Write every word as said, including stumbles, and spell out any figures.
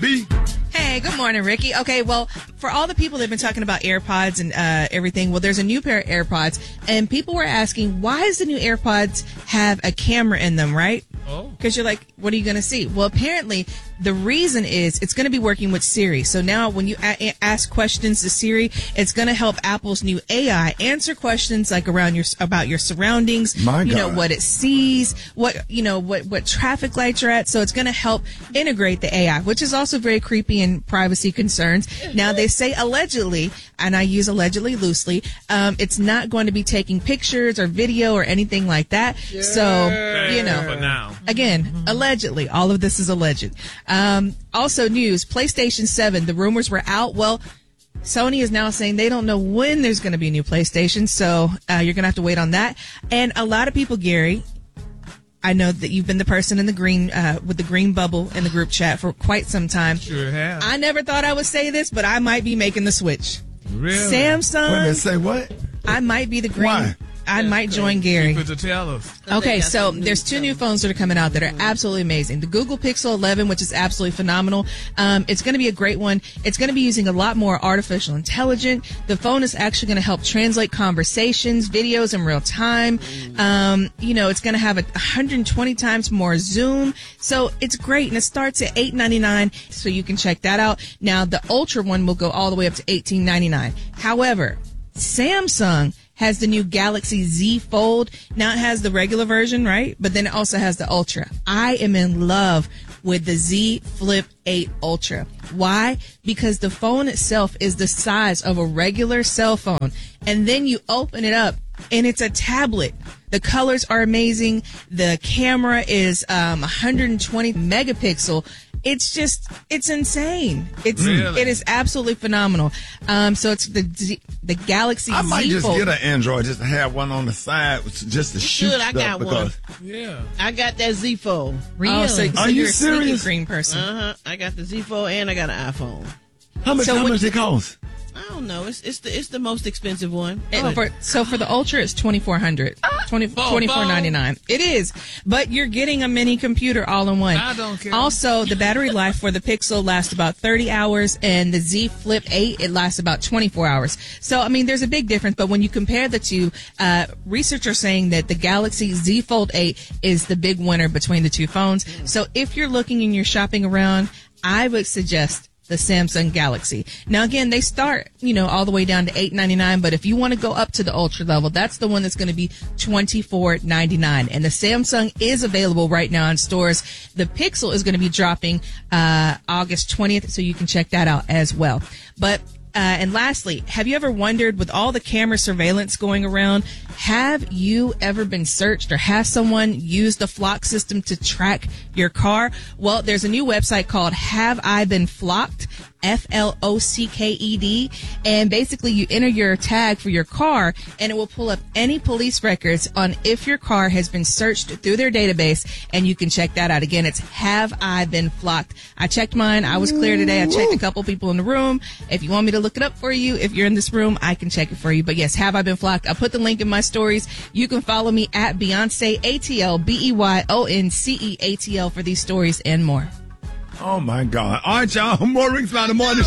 B. Hey, good morning, Ricky. Okay, well, for all the people that have been talking about AirPods and uh, everything, well, there's a new pair of AirPods, and people were asking, why does the new AirPods have a camera in them, right? Oh. Because you're like, what are you going to see? Well, apparently, the reason is it's going to be working with Siri. So now when you a- ask questions to Siri, it's going to help Apple's new A I answer questions like around your about your surroundings, My you know, God. what it sees, what, you know, what, what traffic lights you're at. So it's going to help integrate the A I, which is also very creepy and privacy concerns. Now, they say allegedly, and I use allegedly loosely, um, it's not going to be taking pictures or video or anything like that. So, you know. For now. Again, allegedly. All of this is alleged. Um, also news, PlayStation seven, the rumors were out. Well, Sony is now saying they don't know when there's going to be a new PlayStation, so uh, you're going to have to wait on that. And a lot of people, Gary, I know that you've been the person in the green, uh, with the green bubble in the group chat for quite some time. Sure have. I never thought I would say this, but I might be making the switch. Really? Samsung, Wait a minute, say what? I might be the green. Why? I might join Gary. Keep it to tell us. Okay, so there's two new phones that are coming out that are absolutely amazing. The Google Pixel eleven, which is absolutely phenomenal. Um, it's going to be a great one. It's going to be using a lot more artificial intelligence. The phone is actually going to help translate conversations, videos in real time. Um, you know, it's going to have a one hundred twenty times more zoom. So it's great, and it starts at eight ninety-nine, so you can check that out. Now, the Ultra one will go all the way up to eighteen ninety-nine. However, Samsung has the new Galaxy Z Fold. Now it has the regular version, right? But then it also has the Ultra. I am in love with the Z Flip eight Ultra. Why? Because the phone itself is the size of a regular cell phone. And then you open it up and it's a tablet. The colors are amazing. The camera is um, one hundred twenty megapixel. It's just, it's insane. It's, Really? it is absolutely phenomenal. Um, so it's the Z, the Galaxy I might Z just Fold. get an Android just to have one on the side just to shoot should, I stuff got because Yeah. I got that Z Fold. Oh, so, so Are you you're a sneaky serious? green person. Uh huh. I got the Z Fold and I got an iPhone. how much So how when- much it cost? I don't know. It's it's the it's the most expensive one. And for, so for the Ultra, it's twenty-four hundred dollars. twenty, Boom, twenty-four ninety-nine. It is, but you're getting a mini computer all in one. I don't care. Also, the battery life for the Pixel lasts about thirty hours, and the Z Flip eight, it lasts about twenty-four hours. So, I mean, there's a big difference, but when you compare the two, uh, researchers are saying that the Galaxy Z Fold eight is the big winner between the two phones. So if you're looking and you're shopping around, I would suggest the Samsung Galaxy. Now, again, they start, you know, all the way down to eight ninety-nine, but if you want to go up to the Ultra level, that's the one that's going to be twenty-four ninety-nine. And the Samsung is available right now in stores. The Pixel is going to be dropping uh August twentieth, so you can check that out as well. But Uh, and lastly, have you ever wondered, with all the camera surveillance going around, have you ever been searched or has someone used the Flock system to track your car? Well, there's a new website called Have I Been Flocked? F L O C K E D. And basically you enter your tag for your car and it will pull up any police records on if your car has been searched through their database, and you can check that out. Again, it's Have I Been Flocked? I checked mine. I was clear today. I checked a couple people in the room. If you want me to look it up for you, if you're in this room, I can check it for you. But yes, Have I Been Flocked? I'll put the link in my stories. You can follow me at Beyonce A T L, B E Y O N C E A T L for these stories and more. Oh my God. All right, y'all. More Rick's by the morning.